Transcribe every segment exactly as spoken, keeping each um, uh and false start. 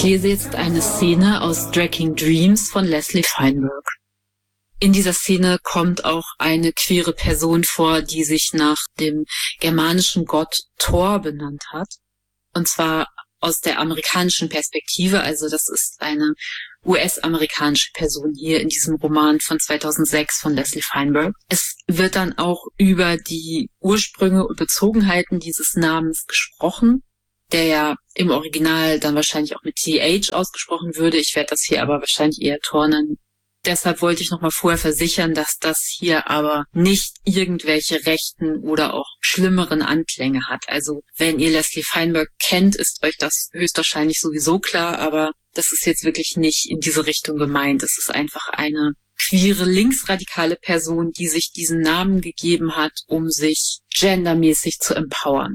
Ich lese jetzt eine Szene aus Tracking Dreams von Leslie Feinberg. In dieser Szene kommt auch eine queere Person vor, die sich nach dem germanischen Gott Thor benannt hat. Und zwar aus der amerikanischen Perspektive, also das ist eine U S-amerikanische Person hier in diesem Roman von zweitausendsechs von Leslie Feinberg. Es wird dann auch über die Ursprünge und Bezogenheiten dieses Namens gesprochen, der ja im Original dann wahrscheinlich auch mit T H ausgesprochen würde. Ich werde das hier aber wahrscheinlich eher Thor nennen. Deshalb wollte ich nochmal vorher versichern, dass das hier aber nicht irgendwelche rechten oder auch schlimmeren Anklänge hat. Also wenn ihr Leslie Feinberg kennt, ist euch das höchstwahrscheinlich sowieso klar, aber das ist jetzt wirklich nicht in diese Richtung gemeint. Es ist einfach eine queere, linksradikale Person, die sich diesen Namen gegeben hat, um sich gendermäßig zu empowern.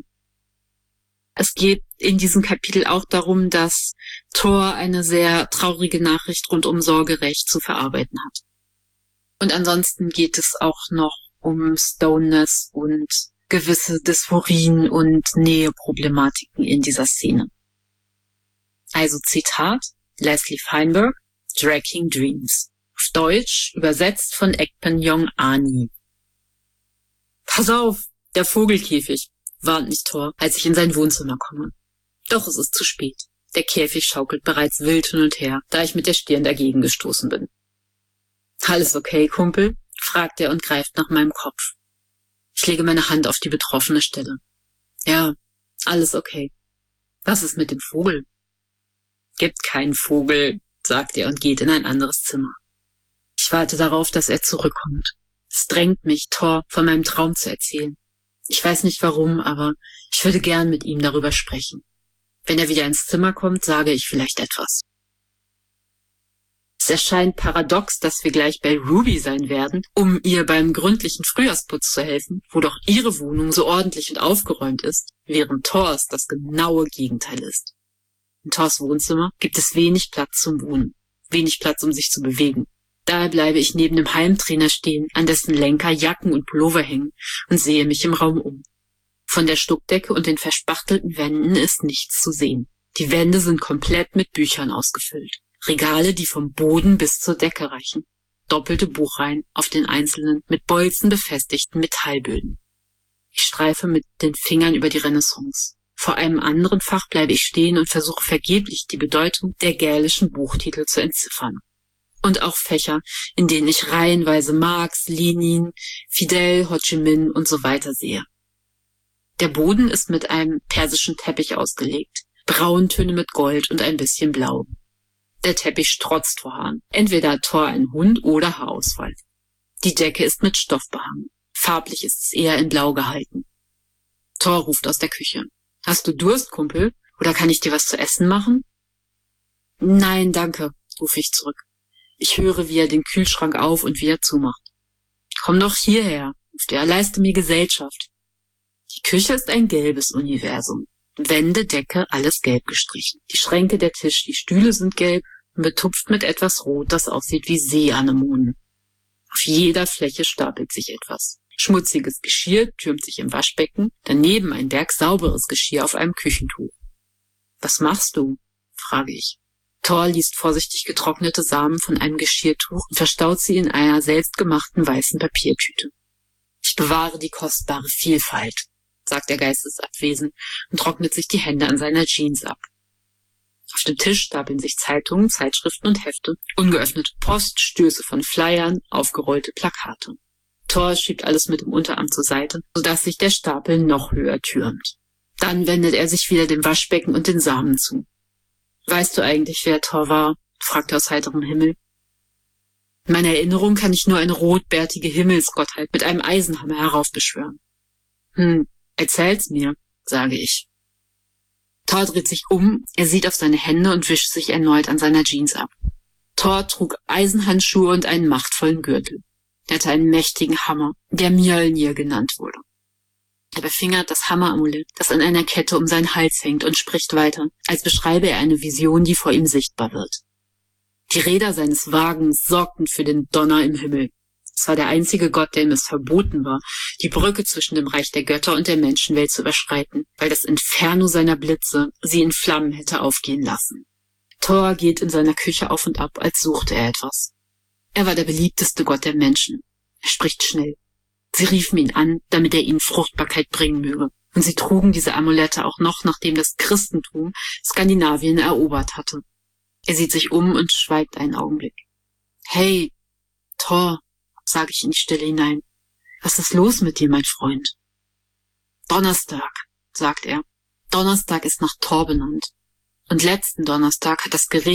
Es geht in diesem Kapitel auch darum, dass Thor eine sehr traurige Nachricht rund um Sorgerecht zu verarbeiten hat. Und ansonsten geht es auch noch um Stoneness und gewisse Dysphorien und Näheproblematiken in dieser Szene. Also Zitat, Leslie Feinberg, Tracking Dreams. Auf Deutsch, übersetzt von Ekpen Jong Ani. Pass auf, der Vogelkäfig, warnt mich Thor, als ich in sein Wohnzimmer komme. Doch es ist zu spät. Der Käfig schaukelt bereits wild hin und her, da ich mit der Stirn dagegen gestoßen bin. Alles okay, Kumpel? Fragt er und greift nach meinem Kopf. Ich lege meine Hand auf die betroffene Stelle. Ja, alles okay. Was ist mit dem Vogel? Gibt keinen Vogel, sagt er und geht in ein anderes Zimmer. Ich warte darauf, dass er zurückkommt. Es drängt mich, Thor von meinem Traum zu erzählen. Ich weiß nicht warum, aber ich würde gern mit ihm darüber sprechen. Wenn er wieder ins Zimmer kommt, sage ich vielleicht etwas. Es erscheint paradox, dass wir gleich bei Ruby sein werden, um ihr beim gründlichen Frühjahrsputz zu helfen, wo doch ihre Wohnung so ordentlich und aufgeräumt ist, während Thors das genaue Gegenteil ist. In Thors Wohnzimmer gibt es wenig Platz zum Wohnen, wenig Platz, um sich zu bewegen. Daher bleibe ich neben dem Heimtrainer stehen, an dessen Lenker Jacken und Pullover hängen und sehe mich im Raum um. Von der Stuckdecke und den verspachtelten Wänden ist nichts zu sehen. Die Wände sind komplett mit Büchern ausgefüllt. Regale, die vom Boden bis zur Decke reichen. Doppelte Buchreihen auf den einzelnen, mit Bolzen befestigten Metallböden. Ich streife mit den Fingern über die Renaissance. Vor einem anderen Fach bleibe ich stehen und versuche vergeblich die Bedeutung der gälischen Buchtitel zu entziffern. Und auch Fächer, in denen ich reihenweise Marx, Lenin, Fidel, Ho Chi Minh und so weiter sehe. Der Boden ist mit einem persischen Teppich ausgelegt, Brauntöne mit Gold und ein bisschen Blau. Der Teppich strotzt vor Haaren. Entweder hat Thor einen Hund oder Haarausfall. Die Decke ist mit Stoff behangen. Farblich ist es eher in Blau gehalten. Thor ruft aus der Küche. Hast du Durst, Kumpel? Oder kann ich dir was zu essen machen? Nein, danke, rufe ich zurück. Ich höre, wie er den Kühlschrank auf und wieder zumacht. Komm doch hierher, ruft er, leiste mir Gesellschaft. Die Küche ist ein gelbes Universum. Wände, Decke, alles gelb gestrichen. Die Schränke, der Tisch, die Stühle sind gelb und betupft mit etwas Rot, das aussieht wie Seeanemonen. Auf jeder Fläche stapelt sich etwas. Schmutziges Geschirr türmt sich im Waschbecken, daneben ein Berg sauberes Geschirr auf einem Küchentuch. Was machst du? Frage ich. Thor liest vorsichtig getrocknete Samen von einem Geschirrtuch und verstaut sie in einer selbstgemachten weißen Papiertüte. Ich bewahre die kostbare Vielfalt, sagt er geistesabwesend und trocknet sich die Hände an seiner Jeans ab. Auf dem Tisch stapeln sich Zeitungen, Zeitschriften und Hefte, ungeöffnete Post, Stöße von Flyern, aufgerollte Plakate. Thor schiebt alles mit dem Unterarm zur Seite, sodass sich der Stapel noch höher türmt. Dann wendet er sich wieder dem Waschbecken und den Samen zu. Weißt du eigentlich, wer Thor war? Fragt er aus heiterem Himmel. In meiner Erinnerung kann ich nur eine rotbärtige Himmelsgottheit mit einem Eisenhammer heraufbeschwören. Hm, erzähl's mir, sage ich. Thor dreht sich um, er sieht auf seine Hände und wischt sich erneut an seiner Jeans ab. Thor trug Eisenhandschuhe und einen machtvollen Gürtel. Er hatte einen mächtigen Hammer, der Mjölnir genannt wurde. Er befingert das Hammeramulett, das an einer Kette um seinen Hals hängt, und spricht weiter, als beschreibe er eine Vision, die vor ihm sichtbar wird. Die Räder seines Wagens sorgten für den Donner im Himmel. Es war der einzige Gott, dem es verboten war, die Brücke zwischen dem Reich der Götter und der Menschenwelt zu überschreiten, weil das Inferno seiner Blitze sie in Flammen hätte aufgehen lassen. Thor geht in seiner Küche auf und ab, als suchte er etwas. Er war der beliebteste Gott der Menschen. Er spricht schnell. Sie riefen ihn an, damit er ihnen Fruchtbarkeit bringen möge. Und sie trugen diese Amulette auch noch, nachdem das Christentum Skandinavien erobert hatte. Er sieht sich um und schweigt einen Augenblick. »Hey, Thor«, sage ich in die Stille hinein, »was ist los mit dir, mein Freund?« »Donnerstag«, sagt er. »Donnerstag ist nach Thor benannt. Und letzten Donnerstag hat das Gericht